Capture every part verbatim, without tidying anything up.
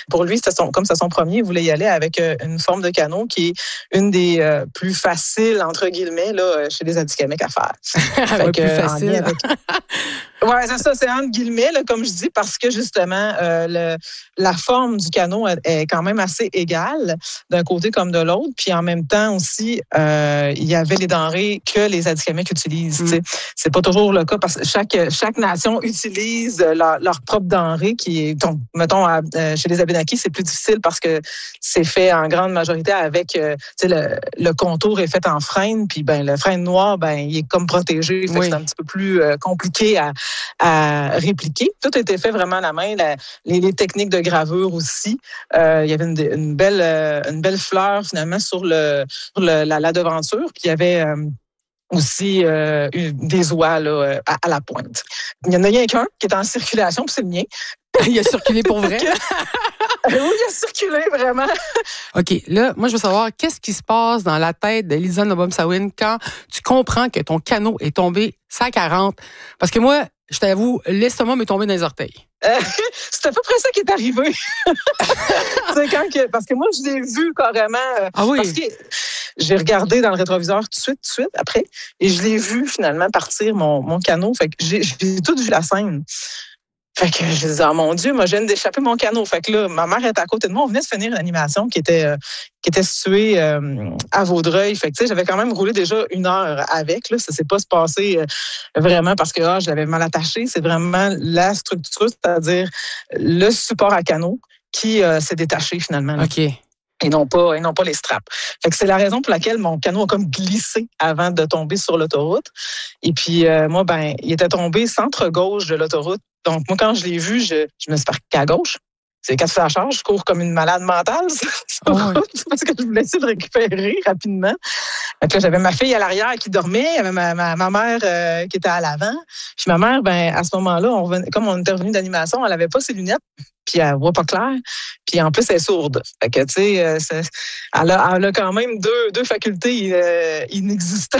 Pour lui, c'était son, comme c'est son premier, il voulait y aller avec une forme de canot qui est une des euh, plus faciles, entre guillemets, là, chez les Atikamekw à faire. Fait ouais, que, plus facile. Avec... Oui, c'est ça, c'est entre guillemets, là, comme je dis, parce que justement, euh, le, la forme du canot est quand même assez égale d'un côté comme de l'autre. Puis en même temps aussi, euh, il y avait les denrées que les Atikamekw utilisent. Mm. C'est pas toujours le cas parce que chaque, chaque nation utilise leur, leur propre denrée qui est, donc, mettons, à, euh, chez les Abénaquis, c'est plus difficile parce que c'est fait en grande majorité avec, euh, tu sais, le, le contour est fait en frêne, puis ben le frêne noir, ben il est comme protégé, fait oui. que c'est un petit peu plus euh, compliqué à à répliquer. Tout a été fait vraiment à la main. La, les, les techniques de gravure aussi. Euh, il y avait une, une, belle, euh, une belle fleur finalement sur, le, sur le, la, la devanture. Puis il y avait euh, aussi euh, des oies là, à, à la pointe. Il y en a rien qu'un qui est en circulation, puis c'est le mien. Il a circulé pour vrai? Oui, il a circulé, vraiment. OK, là, moi, je veux savoir, qu'est-ce qui se passe dans la tête de Lisa Nobom-Sawin quand tu comprends que ton canot est tombé cent quarante? Parce que moi, je t'avoue, l'estomac m'est tombé dans les orteils. Euh, c'est à peu près ça qui est arrivé. C'est quand que, parce que moi, je l'ai vu carrément. Ah oui? Parce que j'ai regardé dans le rétroviseur tout de suite, tout de suite, après, et je l'ai vu finalement partir mon, mon canot. Fait que j'ai, j'ai tout vu la scène. Fait que je disais, oh mon Dieu, moi, je viens d'échapper mon canot. Fait que là, ma mère était à côté de moi. On venait de finir une animation qui était, euh, qui était située euh, à Vaudreuil. Fait que, tu sais, j'avais quand même roulé déjà une heure avec. Là, ça s'est pas se passé euh, vraiment parce que ah, je l'avais mal attaché. C'est vraiment la structure, c'est-à-dire le support à canot qui euh, s'est détaché finalement. Là. OK. Et non pas, et non pas les straps. Fait que c'est la raison pour laquelle mon canot a comme glissé avant de tomber sur l'autoroute. Et puis, euh, moi, ben, il était tombé centre-gauche de l'autoroute. Donc, moi, quand je l'ai vu, je, je me suis parquée à gauche. C'est quand tu fais la charge, je cours comme une malade mentale. Oh, ouais. Parce que je voulais essayer de récupérer rapidement. Donc là, j'avais ma fille à l'arrière qui dormait, il y avait ma, ma, ma mère euh, qui était à l'avant. Puis ma mère, ben à ce moment-là, on revenait, comme on était revenu d'animation, elle avait pas ses lunettes, puis elle voit pas clair. Puis en plus, elle est sourde. Fait que, tu sais, euh, elle, a, elle a quand même deux, deux facultés euh, inexistantes.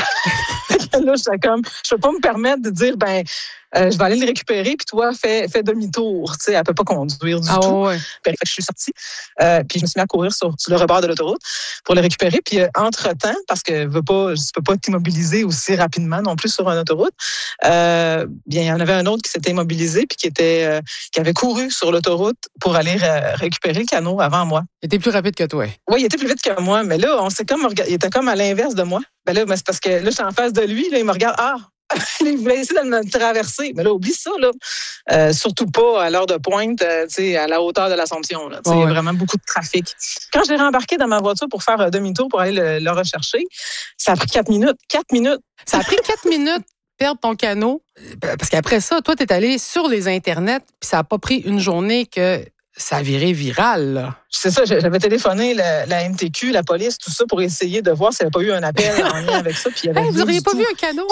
Là, j'étais comme, je peux pas me permettre de dire, ben, euh, je vais aller le récupérer, puis toi, fais, fais demi-tour. Tu sais, elle peut pas conduire du ah, tout. Ouais. Fait que je suis sortie, euh, puis je me suis mis à courir sur, sur le rebord de l'autoroute pour le récupérer. Puis euh, entre-temps, parce que je veux pas, je peux pas t'immobiliser aussi rapidement non plus sur une autoroute, euh, bien, il y en avait un autre qui s'était immobilisé puis qui était, euh, qui avait couru sur l'autoroute pour aller ré- récupérer le canot avant moi. Il était plus rapide que toi. Oui, il était plus vite que moi, mais là, on s'est comme, il était comme à l'inverse de moi. Ben là, ben c'est parce que là, je suis en face de lui, là, il me regarde, ah! Il voulait essayer de me traverser. Mais là, oublie ça, là. Euh, surtout pas à l'heure de pointe, euh, à la hauteur de l'Assomption. Là. Oh, ouais. Il y a vraiment beaucoup de trafic. Quand je l'ai rembarqué dans ma voiture pour faire un demi-tour pour aller le, le rechercher, ça a pris quatre minutes. Quatre minutes. Ça a pris quatre minutes perdre ton canot. Parce qu'après ça, toi, t'es allé sur les internets, puis ça n'a pas pris une journée que ça a viré viral, là. C'est ça, j'avais téléphoné la, la M T Q, la police, tout ça, pour essayer de voir s'il n'y avait pas eu un appel en lien avec ça. Puis il y avait hey, vous n'auriez pas tout. vu un canot?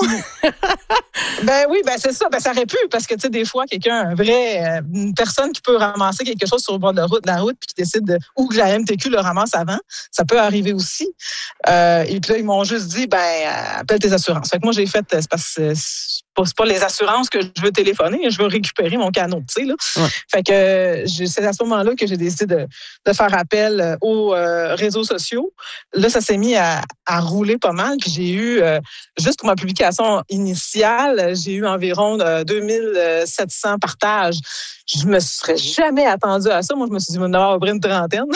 Ben oui, ben c'est ça. Ben ça aurait pu, parce que tu sais, des fois, quelqu'un, un vrai, une personne qui peut ramasser quelque chose sur le bord de la route, de la route, puis qui décide de, ou que la M T Q le ramasse avant, ça peut arriver aussi. Euh, et puis là, ils m'ont juste dit, ben appelle tes assurances. Fait que moi, j'ai fait, c'est parce que c'est pas, c'est pas les assurances que je veux téléphoner, je veux récupérer mon canot, tu sais là. Ouais. Fait que c'est à ce moment-là que j'ai décidé de, de faire appel aux euh, réseaux sociaux. Là, ça s'est mis à, à rouler pas mal. Puis j'ai eu, euh, juste pour ma publication initiale, j'ai eu environ euh, deux mille sept cents partages. Je me serais jamais attendue à ça. Moi, je me suis dit, on va avoir une trentaine.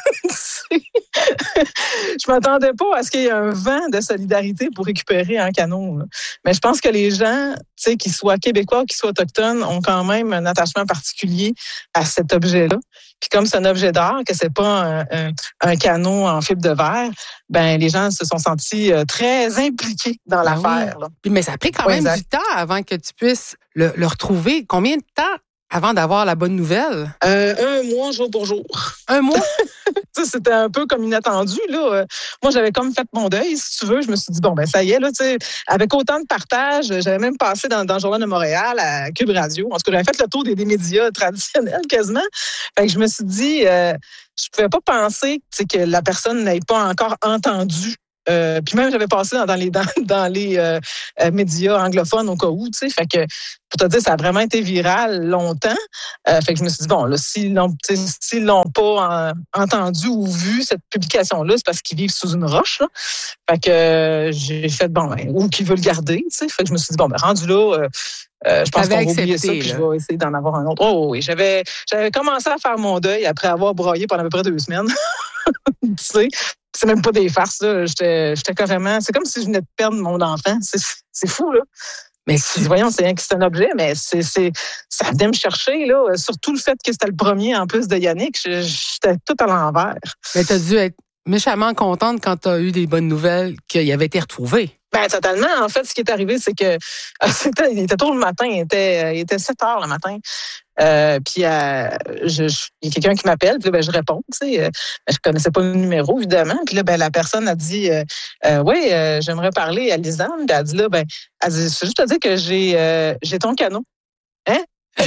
Je m'attendais pas à ce qu'il y ait un vent de solidarité pour récupérer un canot. Là. Mais je pense que les gens, tu sais, qu'ils soient québécois ou qu'ils soient autochtones, ont quand même un attachement particulier à cet objet-là. Puis comme c'est un objet d'art, que c'est pas un, un, un canot en fibre de verre, ben les gens se sont sentis très impliqués dans ben l'affaire. Oui. Là. Mais ça a pris quand ouais, même exact. Du temps avant que tu puisses le, le retrouver. Combien de temps avant d'avoir la bonne nouvelle? Euh, un mois, jour pour jour. Un mois? C'était un peu comme inattendu. Là. Moi, j'avais comme fait mon deuil, si tu veux. Je me suis dit, bon, ben ça y est, là, avec autant de partage, j'avais même passé dans, dans le Journal de Montréal, à Cube Radio. En tout cas, j'avais fait le tour des, des médias traditionnels quasiment. Fait que je me suis dit, euh, je ne pouvais pas penser que la personne n'ait pas encore entendu Euh, puis même, j'avais passé dans, dans les, dans, dans les euh, euh, médias anglophones au cas où, tu sais. Fait que, pour te dire, ça a vraiment été viral longtemps. Euh, fait que je me suis dit, bon, là, s'ils l'ont, s'ils l'ont pas en, entendu ou vu, cette publication-là, c'est parce qu'ils vivent sous une roche, là. Fait que euh, j'ai fait, bon, ben, ou qu'ils veulent le garder, tu sais. Fait que je me suis dit, bon, ben, rendu là, euh, Euh, je pense qu'on va oublier ça, puis je vais essayer d'en avoir un autre. Oh oui, j'avais, j'avais commencé à faire mon deuil après avoir broyé pendant à peu près deux semaines. Tu sais, c'est même pas des farces, là. J'étais, j'étais carrément... C'est comme si je venais de perdre mon enfant. C'est, c'est fou, là. Mais si, voyons, c'est un, c'est un objet, mais c'est, c'est, ça venait me chercher, là. Surtout le fait que c'était le premier, en plus de Yannick. J'étais tout à l'envers. Mais t'as dû être méchamment contente quand t'as eu des bonnes nouvelles qu'il avait été retrouvé. Ben, totalement. En fait, ce qui est arrivé, c'est que c'était, il était tôt le matin, il était, il était sept heures le matin. Euh, puis euh, je, je, il y a quelqu'un qui m'appelle, puis là, ben, je réponds, tu sais. Euh, je connaissais pas le numéro, évidemment. Puis là, ben, la personne a dit euh, euh, oui, euh, j'aimerais parler à Lisanne. Puis elle a dit là, ben, elle dit, c'est juste à dire que j'ai euh, j'ai ton canot. Hein?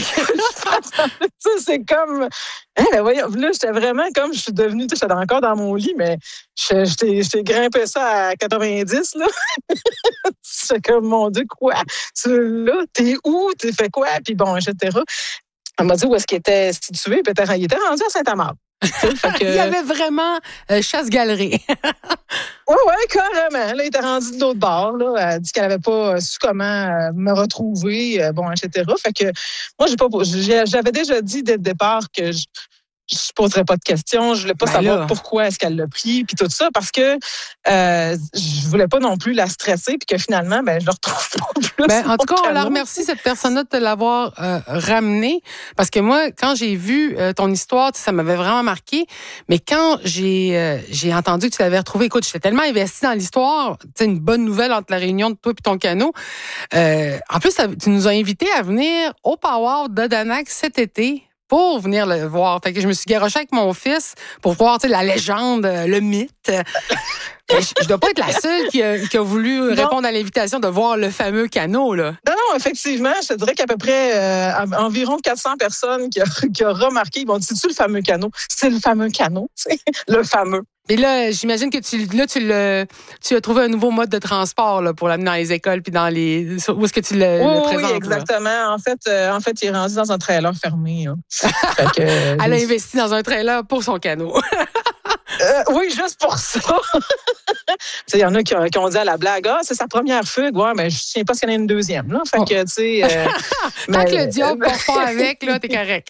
C'est comme hein, ben voyons, là j'étais vraiment comme je suis devenue, j'étais encore dans mon lit, mais j'étais, j'étais grimpé ça à quatre-vingt-dix là. C'est comme mon Dieu, quoi, tu là, t'es où, t'es fait quoi, puis bon, et cetera. Elle m'a dit où est-ce qu'il était situé, puis il était rendu à Saint-Amand. Que... Il y avait vraiment euh, chasse-galerie. Oui, oui, carrément. Là, il était rendu de l'autre bord. Là. Elle a dit qu'elle n'avait pas su comment euh, me retrouver, euh, bon, et cetera. Fait que moi, j'ai pas, j'avais déjà dit dès le départ que je je ne poserais pas de questions. Je voulais pas ben savoir là. pourquoi est-ce qu'elle l'a pris, puis tout ça, parce que euh, je voulais pas non plus la stresser, puis que finalement, ben, je le retrouve pas plus. Ben, en tout cas, on la remercie, cette personne-là, de te l'avoir euh, ramenée, parce que moi, quand j'ai vu euh, ton histoire, ça m'avait vraiment marqué, mais quand j'ai euh, j'ai entendu que tu l'avais retrouvé, écoute, j'étais tellement investie dans l'histoire, tu sais, une bonne nouvelle entre la réunion de toi et ton canot. Euh, en plus, tu nous as invités à venir au Power d'Odanak cet été, pour venir le voir. Fait que je me suis garochée avec mon fils pour voir, tu sais, la légende, le mythe. je, je dois pas être la seule qui a, qui a voulu non. répondre à l'invitation de voir le fameux canot, là. Non, non, effectivement, je te dirais qu'à peu près euh, environ quatre cents personnes qui, a, qui ont remarqué, ils vont dire, c'est-tu le fameux canot? C'est le fameux canot, tu sais, le fameux. Et là, j'imagine que tu, là, tu, le, tu as trouvé un nouveau mode de transport là, pour l'amener dans les écoles puis dans les. Où est-ce que tu le, oui, le présentes? Oui, exactement. Là? En fait, euh, en fait, il est rendu dans un trailer fermé. Fait que, euh, Elle a investi dans un trailer pour son canot. Euh, oui, juste pour ça. Il y en a qui ont, qui ont dit à la blague, ah, c'est sa première fugue. Ouais, mais je ne sais pas s'il y en a une deuxième. Là. Fait oh. que, tu sais. Euh, Tant mais, que le diable ne part pas avec, là, t'es correct.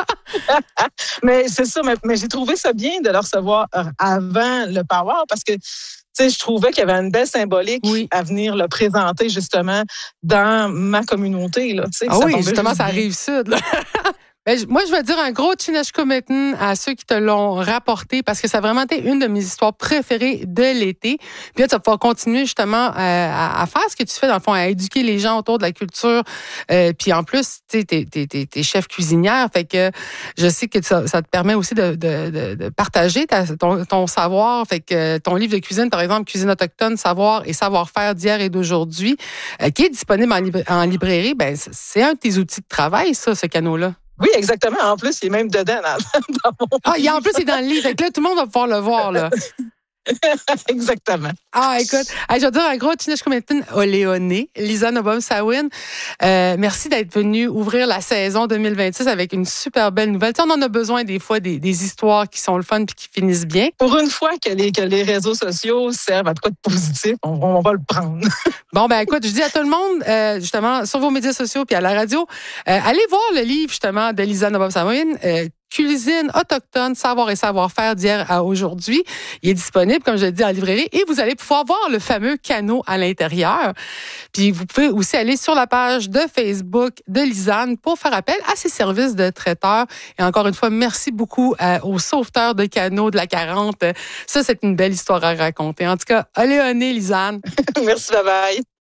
Mais c'est ça, mais, mais j'ai trouvé ça bien de le recevoir avant le Power parce que, tu sais, je trouvais qu'il y avait une belle symbolique oui. à venir le présenter, justement, dans ma communauté, là. Ah oui, justement, ça arrive sud, là. Ben, moi, je vais dire un gros Chineshkumetin à ceux qui te l'ont rapporté parce que ça a vraiment été une de mes histoires préférées de l'été. Puis là, tu vas pouvoir continuer justement à, à faire ce que tu fais, dans le fond, à éduquer les gens autour de la culture. Euh, puis en plus, tu sais, t'es, t'es, t'es, t'es chef cuisinière, fait que je sais que ça, ça te permet aussi de, de, de, de partager ta, ton, ton savoir. Fait que ton livre de cuisine, par exemple, Cuisine autochtone, savoir et savoir-faire d'hier et d'aujourd'hui, euh, qui est disponible en, libra- en librairie, ben c'est un de tes outils de travail, ça, ce canot-là. Oui, exactement. En plus, il est même dedans dans, dans mon Ah, il est en plus, il est dans le livre. Fait que là, tout le monde va pouvoir le voir, là. Exactement. Ah, écoute, je vais dire un gros Chineshkumetin Oléoné, Lisanne Obomsawin. Euh, merci d'être venue ouvrir la saison deux mille vingt-six avec une super belle nouvelle. Tu sais, on en a besoin des fois des, des histoires qui sont le fun puis qui finissent bien. Pour une fois que les, que les réseaux sociaux servent à quoi de positif, on, on va le prendre. Bon, ben écoute, je dis à tout le monde, euh, justement, sur vos médias sociaux puis à la radio, euh, allez voir le livre, justement, de Lisanne Obomsawin, euh, Cuisine autochtone, savoir et savoir-faire d'hier à aujourd'hui. Il est disponible, comme je l'ai dit, en librairie et vous allez pouvoir voir le fameux canot à l'intérieur. Puis vous pouvez aussi aller sur la page de Facebook de Lisanne pour faire appel à ses services de traiteur. Et encore une fois, merci beaucoup euh, aux sauveteurs de canots de la quarante. Ça, c'est une belle histoire à raconter. En tout cas, allez, Lisanne. Merci, bye bye.